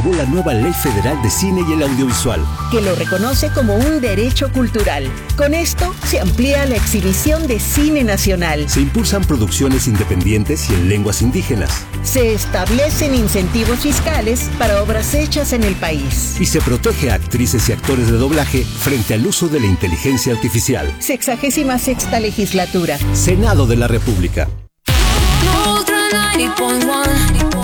aprobó la nueva Ley Federal de Cine y el Audiovisual, que lo reconoce como un derecho cultural. Con esto se amplía la exhibición de cine nacional. Se impulsan producciones independientes y en lenguas indígenas. Se establecen incentivos fiscales para obras hechas en el país. Y se protege a actrices y actores de doblaje frente al uso de la inteligencia artificial. 66ª legislatura. Senado de la República. Ultra 90.1